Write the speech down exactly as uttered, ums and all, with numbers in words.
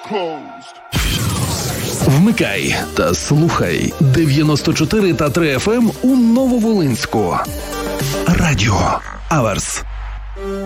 Вмикай та слухай дев'яносто чотири та три еф ем у Нововолинську. Радіо Аверс.